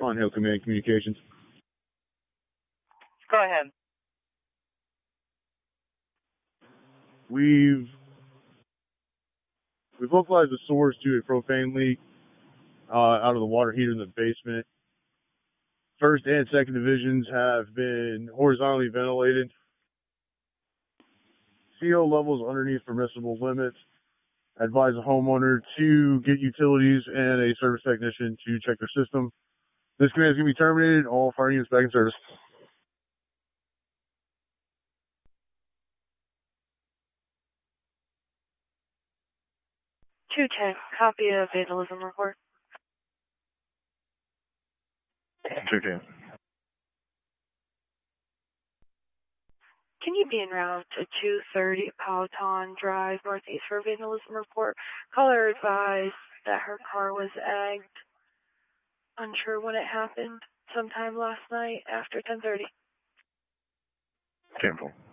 On Hill Command Communications. Go ahead. We've localized the source to a propane leak out of the water heater in the basement. First and second divisions have been horizontally ventilated. CO levels underneath permissible limits. Advise the homeowner to get utilities and a service technician to check their system. This command is going to be terminated. All fire units back in service. 210, copy of vandalism report. 210. Can you be en route to 230 Powhatan Drive, Northeast for a vandalism report? Caller advised that her car was egged. Unsure when it happened. Sometime last night after 10:30. 10-4.